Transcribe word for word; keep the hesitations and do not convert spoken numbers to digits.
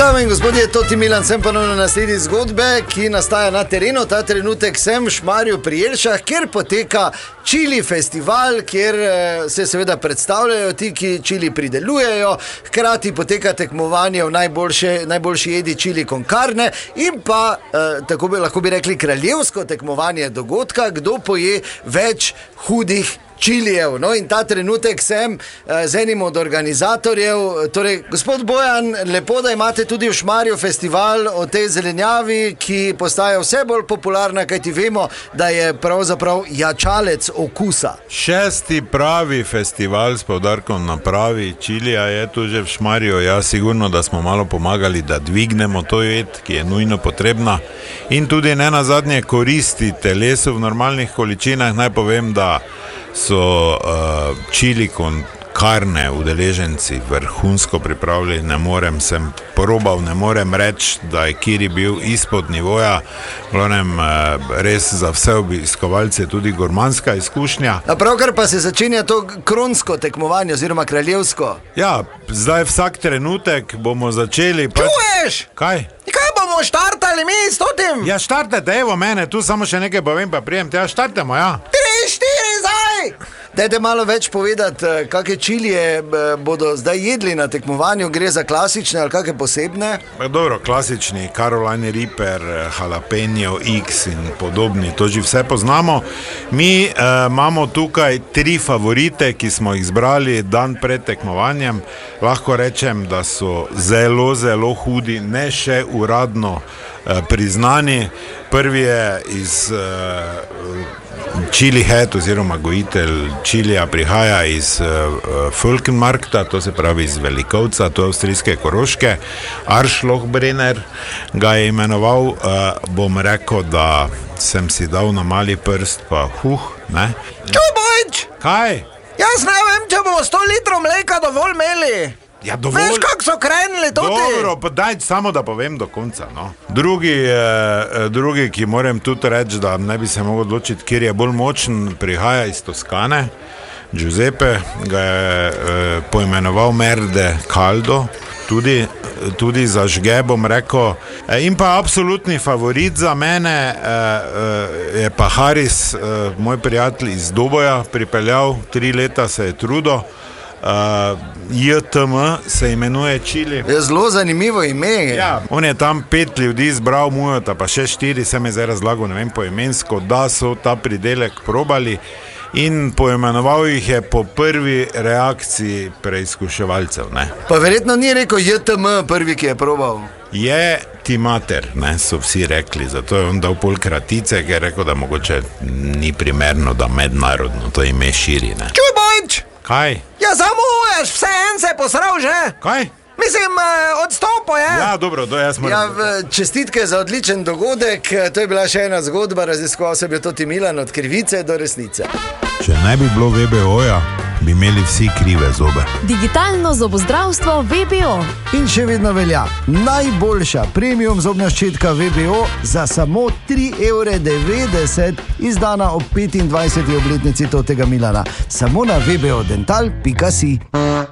Dame in gospodje, Toti Milan, sem ponovno na sledi zgodbe, ki nastaja na terenu. Ta trenutek sem v Šmarju pri Jelšah, kjer poteka čili festival, kjer se seveda predstavljajo ti, ki čili pridelujejo. Hkrati poteka tekmovanje v najboljše, najboljši jedi čili con carne in pa, eh, tako bi lahko bi rekli, kraljevsko tekmovanje dogodka, kdo poje več hudih čilijev. No, in ta trenutek sem uh, z enim od organizatorjev. Torej, gospod Bojan, lepo, da imate tudi v Šmarju festival o tej zelenjavi, ki postaja vse bolj popularna, kajti vemo, da je pravzaprav jačalec okusa. Šesti pravi festival s poudarkom na pravi čilija je tu že v Šmarju. Ja, sigurno, da smo malo pomagali, da dvignemo to jed, ki je nujno potrebna in tudi ne nazadnje koristi telesu v normalnih količinah. Naj povem, da so uh, čili con carne udeleženci vrhunsko pripravili. Ne morem, sem porobal, ne morem reči, da je kiri bil izpod nivoja. Glavnem, uh, res za vse obiskovalce tudi gurmanska izkušnja. A pravkar pa se začenja to kronsko tekmovanje oziroma kraljevsko. Ja, zdaj vsak trenutek bomo začeli. Čuješ? Kaj? Kaj bomo štartali mi s totim? Ja, štartajte, evo mene, tu samo še nekaj povem, pa prijem, te ja, štartamo, ja. Tri, štiri, zdaj! Dajte malo več povedati, kakšne čilije bodo zdaj jedli na tekmovanju, gre za klasične ali kakšne posebne? Dobro, klasični, Carolina Reaper, Jalapeno X in podobni, to že vse poznamo. Mi eh, imamo tukaj tri favorite, ki smo jih zbrali dan pred tekmovanjem. Lahko rečem, da so zelo, zelo hudi, ne še uradno eh, priznani. Prvi je iz eh, Chili Head oziroma gojitelj čilija, prihaja iz uh, Fulkenmarkta, to se pravi iz Velikovca, to je avstrijske Koroške. Arschlochbrenner ga je imenoval, uh, bom rekel, da sem si dal na mali prst, pa huh, ne. Čubojč! Kaj? Jaz ne vem, če bomo sto litrov mleka dovolj imeli. Ja, dovolj... Veš, kako so krenili tudi? Dobro, pa daj samo, da povem do konca, no. Drugi, eh, drugi, ki moram tudi reči, da ne bi se mogel odločiti, kjer je bolj močen, prihaja iz Toskane. Giuseppe ga je eh, poimenoval Merde Caldo, tudi, tudi za žge, bom rekel. E, in pa absolutni favorit za mene eh, je pa Haris, eh, moj prijatelj iz Doboja, pripeljal, tri leta se je trudil. Uh, J T M se imenuje čili. Je zelo zanimivo ime. Ja, on je tam pet ljudi izbral, mujota pa še štiri, sem je zdaj razlagal, ne vem poimensko, da so ta pridelek probali in poimenoval jih je po prvi reakciji preizkuševalcev, ne. Pa verjetno ni rekel J T M prvi, ki je probal. Je ti mater, ne, so vsi rekli, zato je on dal pol kratice, ker je rekel, da mogoče ni primerno, da mednarodno to ime širi, ne. Čuj, Bojč! Kaj? Ja, zamuješ, vse en se je posral že. Kaj? Mislim, odstopo je. Ja, dobro, to jaz moram. Ja, čestitke za odličen dogodek, to je bila še ena zgodba, raziskoval se bi Toti Milan od krivice do resnice. Če ne bi bilo V B O-ja, bi imeli vsi krive zobe. Digitalno zobozdravstvo V B O. In še vedno velja, najboljša premium zobna ščetka V B O za samo tri evre devetdeset, izdana ob petindvajseti obletnici Totega Milana. Samo na v b o dental pika si.